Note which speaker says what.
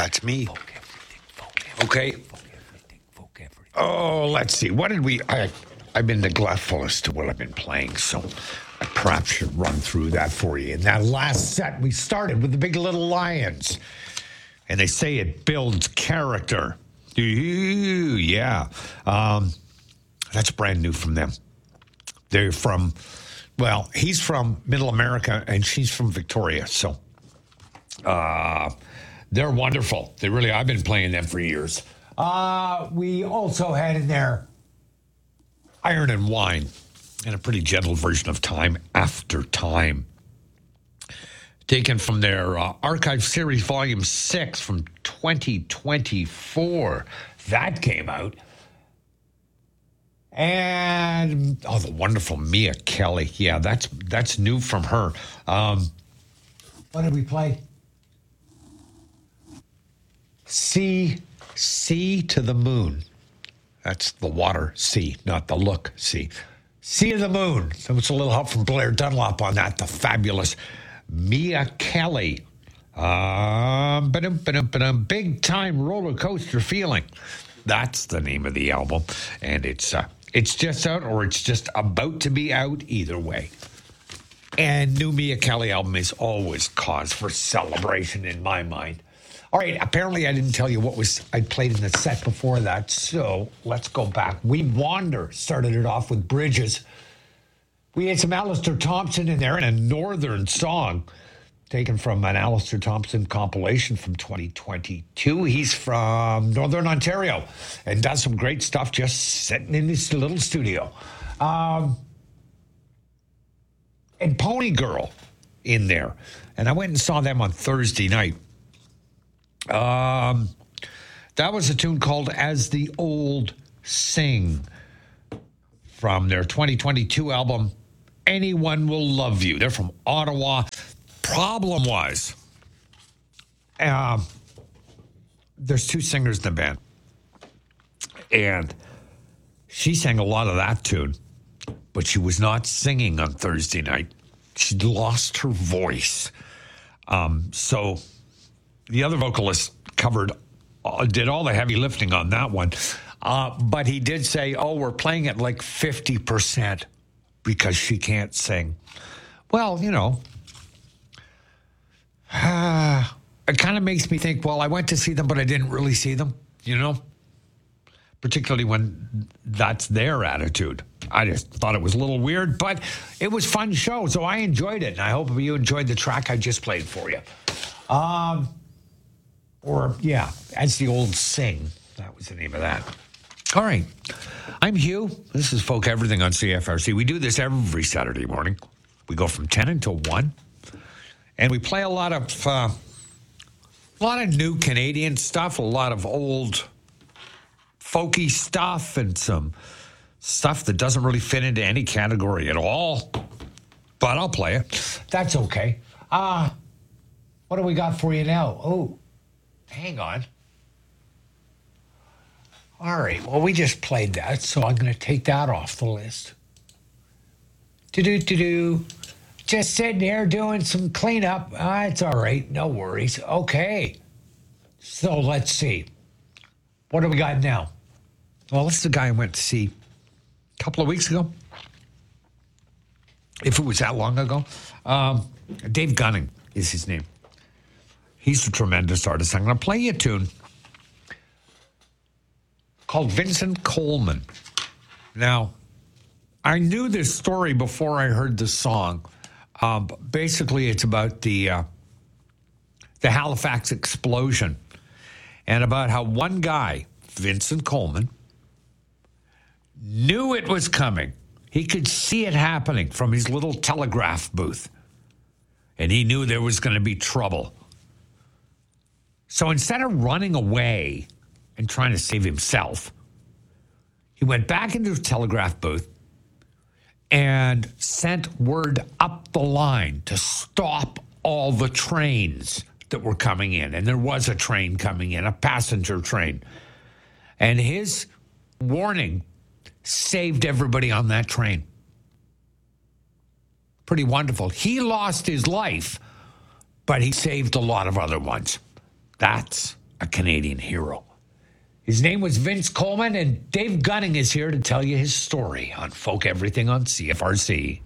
Speaker 1: That's me. Okay. Oh, let's see. What did we... I've been neglectful as to what I've been playing, so I perhaps should run through that for you. In that last set, we started with the Big Little Lions. And they say it builds character. Yeah. That's brand new from them. They're from... Well, he's from Middle America, and she's from Victoria, so... they're wonderful. They really... I've been playing them for years. We also had in there Iron and Wine, and a pretty gentle version of Time After Time. Taken from their Archive Series Volume 6 from 2024. That came out. And, the wonderful Mia Kelly. Yeah, that's new from her. What did we play? Sea to the Moon. That's the water sea, not the look sea. Sea of the Moon. So it's a little help from Blair Dunlop on that. The fabulous Mia Kelly. Big Time Roller Coaster Feeling. That's the name of the album. And it's just out, or it's just about to be out, either way. And new Mia Kelly album is always cause for celebration in my mind. All right, apparently I didn't tell you what I played in the set before that, so let's go back. We Wander started it off with Bridges. We had some Alistair Thompson in there and a Northern song taken from an Alistair Thompson compilation from 2022. He's from Northern Ontario and does some great stuff just sitting in this little studio. And Pony Girl in there. And I went and saw them on Thursday night. That was a tune called As the Old Sing from their 2022 album, Anyone Will Love You. They're from Ottawa. Problem was, there's two singers in the band, and she sang a lot of that tune, but she was not singing on Thursday night. She'd lost her voice. So the other vocalist did all the heavy lifting on that one. But he did say, we're playing it like 50% because she can't sing. Well, it kind of makes me think, I went to see them, but I didn't really see them, particularly when that's their attitude. I just thought it was a little weird, but it was a fun show, so I enjoyed it, and I hope you enjoyed the track I just played for you. As the Old Sing. That was the name of that. All right. I'm Hugh. This is Folk Everything on CFRC. We do this every Saturday morning. We go from 10 until 1. And we play a lot of new Canadian stuff, a lot of old folky stuff, and some stuff that doesn't really fit into any category at all. But I'll play it. That's okay. What do we got for you now? Oh, hang on. All right. Well, we just played that, so I'm going to take that off the list. Just sitting here doing some cleanup. It's all right. No worries. Okay. So let's see. What do we got now? Well, this is the guy I went to see a couple of weeks ago. If it was that long ago. Dave Gunning is his name. He's a tremendous artist. I'm going to play you a tune called Vincent Coleman. Now, I knew this story before I heard the song. Basically, it's about the Halifax explosion and about how one guy, Vincent Coleman, knew it was coming. He could see it happening from his little telegraph booth, and he knew there was going to be trouble. So instead of running away and trying to save himself, he went back into the telegraph booth and sent word up the line to stop all the trains that were coming in. And there was a train coming in, a passenger train. And his warning saved everybody on that train. Pretty wonderful. He lost his life, but he saved a lot of other ones. That's a Canadian hero. His name was Vince Coleman, and Dave Gunning is here to tell you his story on Folk Everything on CFRC.